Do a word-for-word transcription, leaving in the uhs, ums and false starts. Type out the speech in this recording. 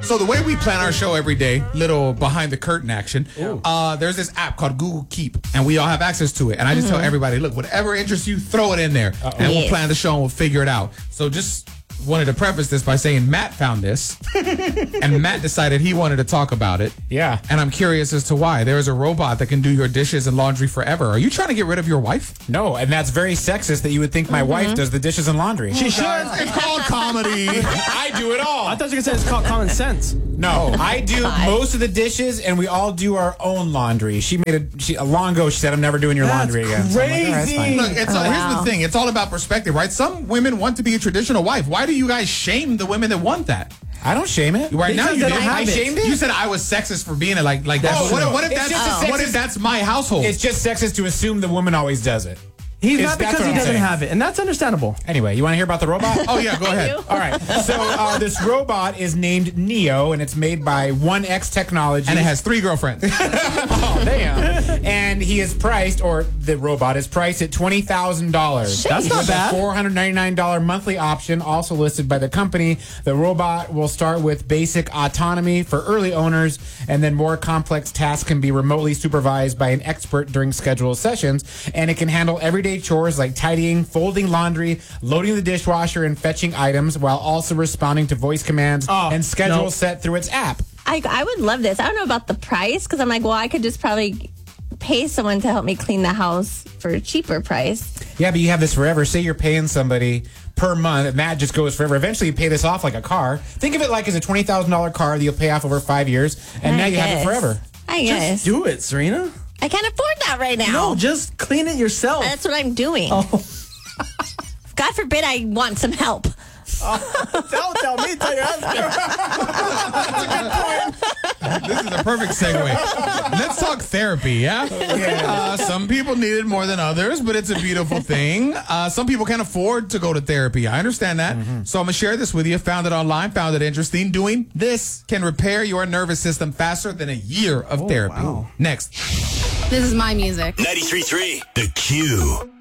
So the way we plan our show every day, little behind the curtain action, uh, there's this app called Google Keep, and we all have access to it. And I just mm-hmm. tell everybody, look, whatever interests you, throw it in there. Uh-oh. And we'll plan the show and we'll figure it out. So just wanted to preface this by saying Matt found this, and Matt decided he wanted to talk about it. Yeah. And I'm curious as to why. There is a robot that can do your dishes and laundry forever. Are you trying to get rid of your wife? No, and that's very sexist that you would think my mm-hmm. wife does the dishes and laundry. She should. It's called comedy. I do it all. I thought you were going to say it's called common sense. No, I do most of the dishes, and we all do our own laundry. She made a she a long ago. She said, "I'm never doing your that's laundry again." Crazy. So like, Look, it's oh, a, wow. here's the thing. It's all about perspective, right? Some women want to be a traditional wife. Why do you guys shame the women that want that? I don't shame it. Right now, you they did. don't have I it. shamed it. You said I was sexist for being it like like that. Oh, what, no. what if It's that's just a what sexist- if that's my household? It's just sexist to assume the woman always does it. He's It's- not that's because what he I'm doesn't saying. have it, and that's understandable. Anyway, you want to hear about the robot? Oh yeah, go ahead. All right. So uh, this robot is named Neo, and it's made by one X Technologies. And it has three girlfriends. Oh, damn. And he is priced, or the robot is priced at twenty thousand dollars. That's not With bad. a four hundred ninety-nine dollars monthly option, also listed by the company. The robot will start with basic autonomy for early owners, and then more complex tasks can be remotely supervised by an expert during scheduled sessions. And it can handle everyday chores like tidying, folding laundry, loading the dishwasher, and fetching items, while also responding to voice commands Oh, and schedules no. set through its app. I, I would love this. I don't know about the price because I'm like, well, I could just probably pay someone to help me clean the house for a cheaper price. Yeah, but you have this forever. Say you're paying somebody per month, and that just goes forever. Eventually, you pay this off like a car. Think of it like as a twenty thousand dollars car that you'll pay off over five years, and I now you have it guess. forever. I guess. Just do it, Serena. I can't afford that right now. No, just clean it yourself. That's what I'm doing. Oh. God forbid I want some help. Don't tell me, tell your husband. This is a perfect segue. Let's talk therapy, yeah? Uh, some people need it more than others, but it's a beautiful thing. Uh, some people can't afford to go to therapy. I understand that. Mm-hmm. So I'm going to share this with you. Found it online, found it interesting. Doing this can repair your nervous system faster than a year of Oh, therapy. wow. Next. This is my music. ninety-three point three The Q.